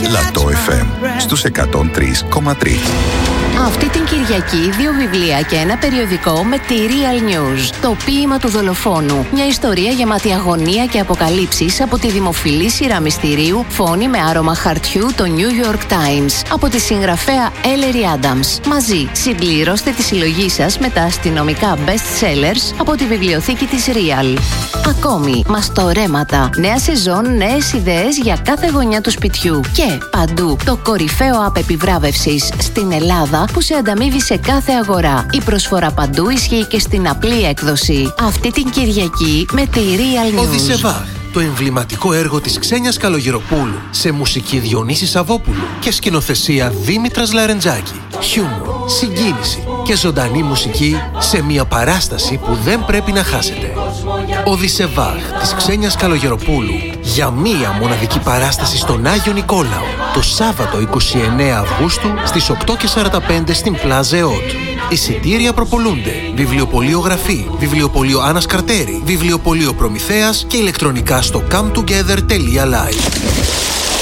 Λατό FM στους 103,3. Αυτή την Κυριακή 2 βιβλία και ένα περιοδικό με τη Real News. Το ποίημα του δολοφόνου. Μια ιστορία γεμάτη αγωνία και αποκαλύψεις από τη δημοφιλή σειρά μυστηρίου Φόνη με άρωμα χαρτιού, το New York Times, από τη συγγραφέα Ellery Adams. Μαζί συμπληρώστε τη συλλογή σας με τα αστυνομικά best sellers από τη βιβλιοθήκη της Real. Ακόμη, μαστορέματα, νέα σεζόν, νέες ιδέες για κάθε γωνιά του σπιτιού και παντού το κορυφαίο app επιβράβευσης στην Ελλάδα που σε ανταμείβει σε κάθε αγορά. Η προσφορά παντού ισχύει και στην απλή έκδοση. Αυτή την Κυριακή με τη Real News. Ο Δισεβάχ, το εμβληματικό έργο της Ξένιας Καλογεροπούλου, σε μουσική Διονύση Σαββόπουλου και σκηνοθεσία Δήμητρας Λαρεντζάκη. Χιούμορ, συγκίνηση και ζωντανή μουσική σε μια παράσταση που δεν πρέπει να χάσετε. Ο Δισεβάχ της Ξένιας Καλογεροπούλου για μία μοναδική παράσταση στον Άγιο Νικόλαο το Σάββατο 29 Αυγούστου στις 8:45 στην Πλάζ ΕΟΤ. Εισιτήρια προπολούνται. Βιβλιοπωλείο Γραφή, Βιβλιοπωλείο Άννας Καρτέρη, Βιβλιοπωλείο Προμηθέας και ηλεκτρονικά στο cometogether.live.